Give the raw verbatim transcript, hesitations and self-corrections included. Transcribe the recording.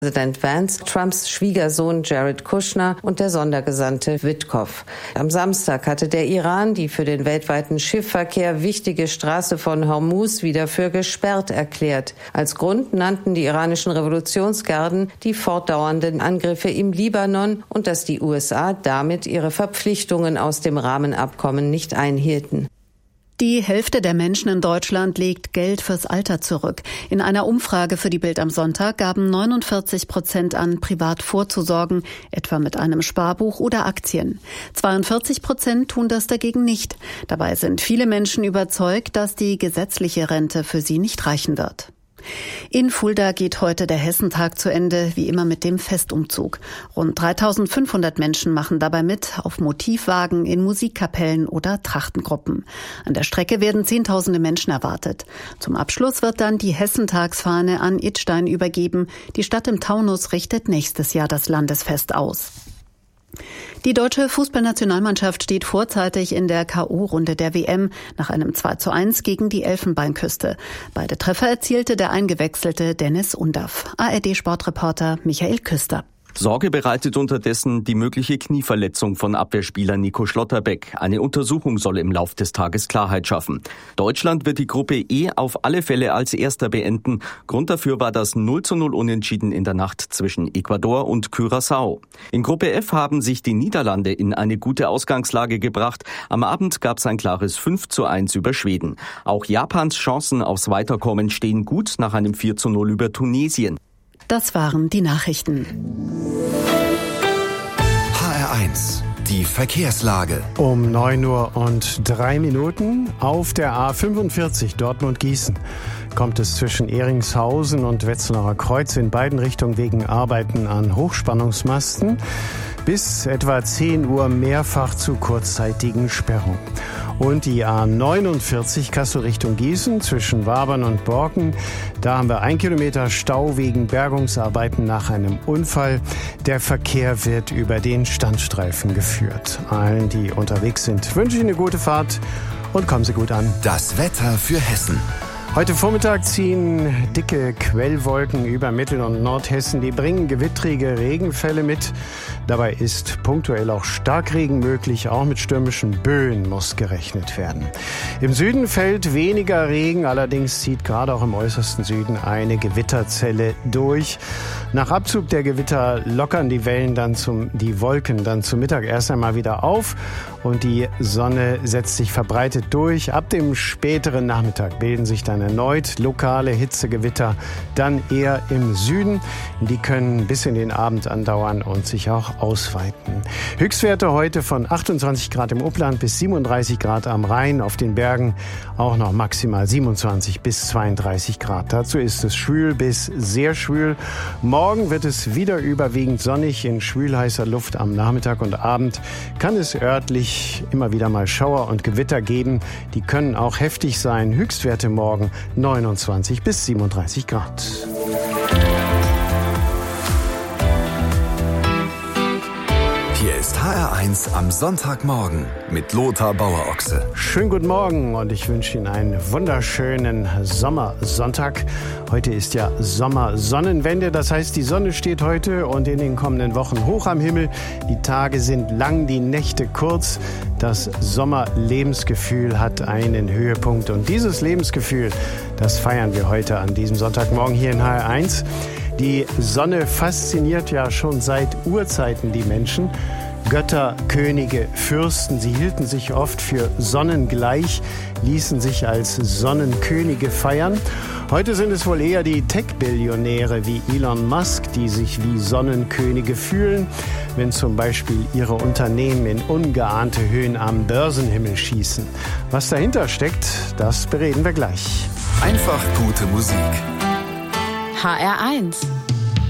Präsident Vance, Trumps Schwiegersohn Jared Kushner und der Sondergesandte Witkoff. Am Samstag hatte der Iran die für den weltweiten Schiffsverkehr wichtige Straße von Hormuz wieder für gesperrt erklärt. Als Grund nannten die iranischen Revolutionsgarden die fortdauernden Angriffe im Libanon und dass die U S A damit ihre Verpflichtungen aus dem Rahmenabkommen nicht einhielten. Die Hälfte der Menschen in Deutschland legt Geld fürs Alter zurück. In einer Umfrage für die Bild am Sonntag gaben neunundvierzig Prozent an, privat vorzusorgen, etwa mit einem Sparbuch oder Aktien. zweiundvierzig Prozent tun das dagegen nicht. Dabei sind viele Menschen überzeugt, dass die gesetzliche Rente für sie nicht reichen wird. In Fulda geht heute der Hessentag zu Ende, wie immer mit dem Festumzug. Rund dreitausendfünfhundert Menschen machen dabei mit, auf Motivwagen, in Musikkapellen oder Trachtengruppen. An der Strecke werden Zehntausende Menschen erwartet. Zum Abschluss wird dann die Hessentagsfahne an Idstein übergeben. Die Stadt im Taunus richtet nächstes Jahr das Landesfest aus. Die deutsche Fußballnationalmannschaft steht vorzeitig in der K O-Runde der W M nach einem zwei zu eins gegen die Elfenbeinküste. Beide Treffer erzielte der eingewechselte Dennis Undaff. A R D-Sportreporter Michael Küster. Sorge bereitet unterdessen die mögliche Knieverletzung von Abwehrspieler Nico Schlotterbeck. Eine Untersuchung soll im Lauf des Tages Klarheit schaffen. Deutschland wird die Gruppe E auf alle Fälle als Erster beenden. Grund dafür war das null zu null Unentschieden in der Nacht zwischen Ecuador und Curaçao. In Gruppe F haben sich die Niederlande in eine gute Ausgangslage gebracht. Am Abend gab es ein klares fünf zu eins über Schweden. Auch Japans Chancen aufs Weiterkommen stehen gut nach einem vier zu null über Tunesien. Das waren die Nachrichten. H R eins, die Verkehrslage. Um neun Uhr und drei Minuten auf der A fünfundvierzig Dortmund-Gießen kommt es zwischen Ehringshausen und Wetzlarer Kreuz in beiden Richtungen wegen Arbeiten an Hochspannungsmasten bis etwa zehn Uhr mehrfach zu kurzzeitigen Sperrungen. Und die A neunundvierzig Kassel Richtung Gießen zwischen Wabern und Borken. Da haben wir ein Kilometer Stau wegen Bergungsarbeiten nach einem Unfall. Der Verkehr wird über den Standstreifen geführt. Allen, die unterwegs sind, wünsche ich eine gute Fahrt und kommen Sie gut an. Das Wetter für Hessen. Heute Vormittag ziehen dicke Quellwolken über Mittel- und Nordhessen. Die bringen gewittrige Regenfälle mit. Dabei ist punktuell auch Starkregen möglich. Auch mit stürmischen Böen muss gerechnet werden. Im Süden fällt weniger Regen. Allerdings zieht gerade auch im äußersten Süden eine Gewitterzelle durch. Nach Abzug der Gewitter lockern die Wellen dann zum, die Wolken dann zum Mittag erst einmal wieder auf. Und die Sonne setzt sich verbreitet durch. Ab dem späteren Nachmittag bilden sich dann erneut lokale Hitzegewitter, dann eher im Süden. Die können bis in den Abend andauern und sich auch ausweiten. Höchstwerte heute von achtundzwanzig Grad im Upland bis siebenunddreißig Grad am Rhein, auf den Bergen auch noch maximal siebenundzwanzig bis zweiunddreißig Grad. Dazu ist es schwül bis sehr schwül. Morgen wird es wieder überwiegend sonnig in schwülheißer Luft. Am Nachmittag und Abend kann es örtlich immer wieder mal Schauer und Gewitter geben. Die können auch heftig sein. Höchstwerte morgen neunundzwanzig bis siebenunddreißig Grad. Hier ist H R eins am Sonntagmorgen mit Lothar Bauer-Ochse. Schönen guten Morgen und ich wünsche Ihnen einen wunderschönen Sommersonntag. Heute ist ja Sommersonnenwende, das heißt, die Sonne steht heute und in den kommenden Wochen hoch am Himmel. Die Tage sind lang, die Nächte kurz. Das Sommerlebensgefühl hat einen Höhepunkt und dieses Lebensgefühl, das feiern wir heute an diesem Sonntagmorgen hier in H R eins. Die Sonne fasziniert ja schon seit Urzeiten die Menschen. Götter, Könige, Fürsten, sie hielten sich oft für sonnengleich, ließen sich als Sonnenkönige feiern. Heute sind es wohl eher die Tech-Billionäre wie Elon Musk, die sich wie Sonnenkönige fühlen, wenn zum Beispiel ihre Unternehmen in ungeahnte Höhen am Börsenhimmel schießen. Was dahinter steckt, das bereden wir gleich. Einfach gute Musik. H R eins